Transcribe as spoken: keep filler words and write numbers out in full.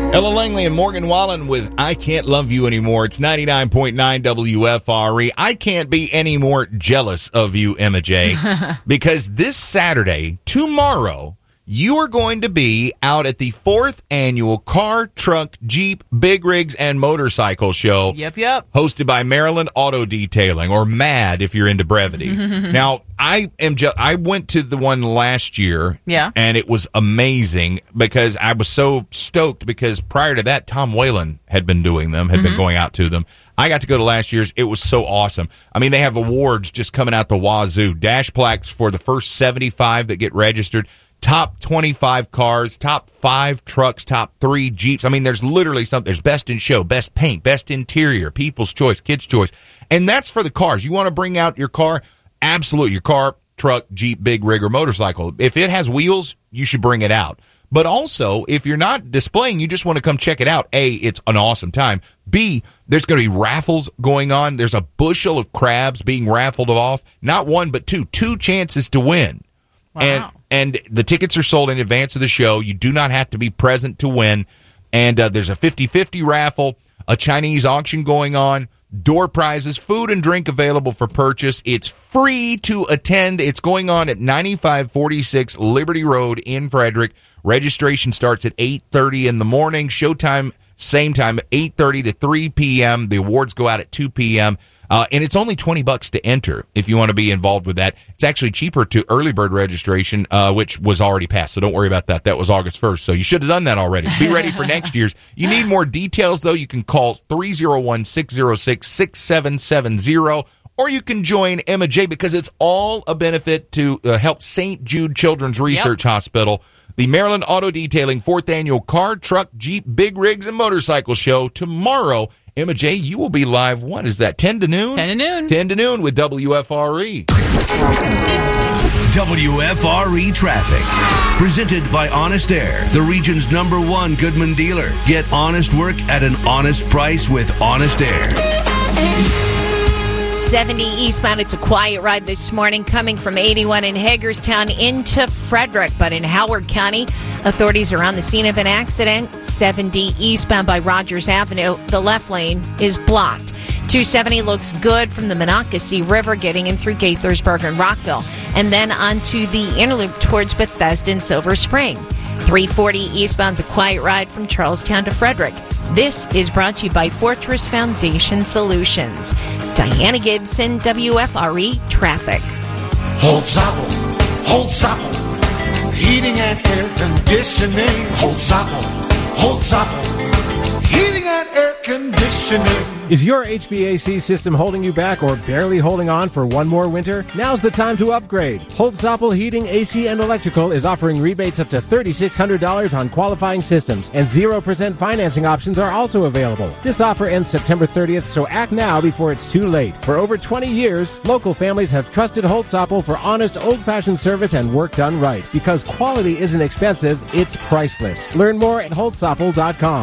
Ella Langley and Morgan Wallen with I Can't Love You Anymore. It's ninety-nine point nine W F R E. I can't be any more jealous of you, Emma J, because this Saturday, tomorrow, you are going to be out at the fourth annual Car, Truck, Jeep, Big Rigs, and Motorcycle Show. Yep, yep. Hosted by Maryland Auto Detailing, or MAD if you're into brevity. Now, I am just, I went to the one last year, yeah, and it was amazing because I was so stoked because prior to that, Tom Whalen had been doing them, had mm-hmm. been going out to them. I got to go to last year's. It was so awesome. I mean, they have awards just coming out the wazoo. Dash plaques for the first seventy-five that get registered. Top twenty-five cars, top five trucks, top three Jeeps. I mean, there's literally something. There's best in show, best paint, best interior, people's choice, kids' choice. And that's for the cars. You want to bring out your car? Absolutely. Your car, truck, Jeep, big rig, or motorcycle. If it has wheels, you should bring it out. But also, if you're not displaying, you just want to come check it out. A, it's an awesome time. B, there's going to be raffles going on. There's a bushel of crabs being raffled off. Not one, but two. Two chances to win. Wow. And and the tickets are sold in advance of the show. You do not have to be present to win. And uh, there's a fifty-fifty raffle, a Chinese auction going on, door prizes, food and drink available for purchase. It's free to attend. It's going on at ninety-five forty-six Liberty Road in Frederick. Registration starts at eight thirty in the morning. Showtime, same time, eight thirty to three p.m. The awards go out at two p.m., Uh, and it's only twenty bucks to enter if you want to be involved with that. It's actually cheaper to early bird registration, uh, which was already passed, so don't worry about that. That was August first, so you should have done that already. Be ready for next year's. You need more details, though. You can call three oh one, six oh six, six seven seven oh, or you can join Emma J, because it's all a benefit to uh, help Saint Jude Children's Research yep. Hospital. The Maryland Auto Detailing fourth Annual Car, Truck, Jeep, Big Rigs, and Motorcycle Show tomorrow. Emma J, you will be live, what is that, ten to noon? ten to noon. ten to noon with W F R E. W F R E Traffic. Presented by Honest Air, the region's number one Goodman dealer. Get honest work at an honest price with Honest Air. seventy eastbound, it's a quiet ride this morning coming from eighty-one in Hagerstown into Frederick. But in Howard County, authorities are on the scene of an accident. seventy eastbound by Rogers Avenue, the left lane is blocked. two seventy looks good from the Monocacy River getting in through Gaithersburg and Rockville. And then onto the inner loop towards Bethesda and Silver Spring. three forty eastbound's a quiet ride from Charlestown to Frederick. This is brought to you by Fortress Foundation Solutions. Diana Gibson, W F R E Traffic. Holzapfel, Holzapfel, heating and air conditioning. Holzapfel, Holzapfel, heating and air conditioning. Is your H V A C system holding you back or barely holding on for one more winter? Now's the time to upgrade. Holzapfel Heating, A C, and Electrical is offering rebates up to three thousand six hundred dollars on qualifying systems, and zero percent financing options are also available. This offer ends September thirtieth, so act now before it's too late. For over twenty years, local families have trusted Holzapfel for honest, old-fashioned service and work done right. Because quality isn't expensive, it's priceless. Learn more at holzapfel dot com.